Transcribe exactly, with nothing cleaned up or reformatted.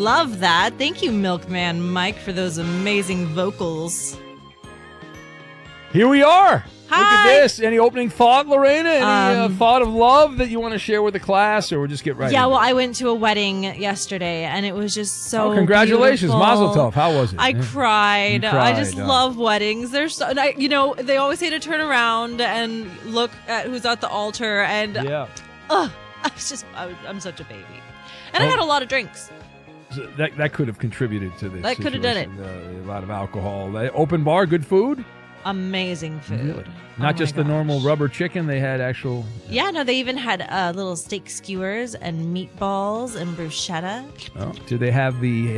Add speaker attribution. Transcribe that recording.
Speaker 1: love that. Thank you, Milkman Mike, for those amazing vocals.
Speaker 2: Here we are.
Speaker 1: Hi.
Speaker 2: Look at this. Any opening thought, Lorena? Any
Speaker 1: Um,
Speaker 2: uh, thought of love that you want to share with the class, or we'll just get right
Speaker 1: Yeah,
Speaker 2: into
Speaker 1: well,
Speaker 2: it?
Speaker 1: I went to a wedding yesterday, and it was just so
Speaker 2: Oh, congratulations.
Speaker 1: beautiful.
Speaker 2: Mazel tov. How was it?
Speaker 1: I
Speaker 2: Yeah.
Speaker 1: cried.
Speaker 2: You
Speaker 1: I just
Speaker 2: cried, uh.
Speaker 1: love weddings. They're so, and I, you know, they always say to turn around and look at who's at the altar, and
Speaker 2: Yeah.
Speaker 1: ugh, I was just, I was, I'm such a baby. And I
Speaker 2: Oh.
Speaker 1: had a lot of drinks.
Speaker 2: So that that could have contributed to this.
Speaker 1: That could have done it.
Speaker 2: situation. Uh, a lot of alcohol. Uh, open bar, good food.
Speaker 1: Amazing food.
Speaker 2: Really?
Speaker 1: Oh
Speaker 2: Not
Speaker 1: my
Speaker 2: just the
Speaker 1: gosh.
Speaker 2: normal rubber chicken. They had actual.
Speaker 1: Yeah, no, they even had uh, little steak skewers and meatballs and bruschetta.
Speaker 2: Oh, did they have the